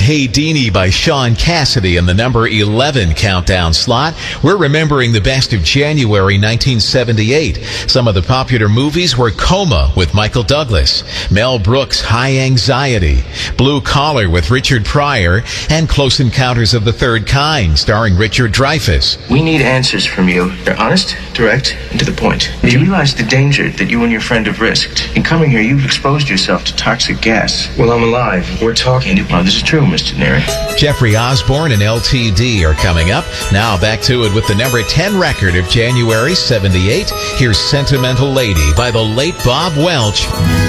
Hey Deanie by Sean Cassidy in the number 11 countdown slot. We're remembering the best of January 1978. Some of the popular movies were Coma with Michael Douglas, Mel Brooks' High Anxiety, Blue Collar with Richard Pryor, and Close Encounters of the Third Kind starring Richard Dreyfuss. We need answers from you. They're honest, direct, and to the point. Do you realize the danger that you and your friend have risked? In coming here, you've exposed yourself to toxic gas. Well, I'm alive. We're talking. Well, this is true, Mr. Neri. Jeffrey Osborne and LTD are coming up. Now back to it with the number 10 record of January 78. Here's Sentimental Lady by the late Bob Welch.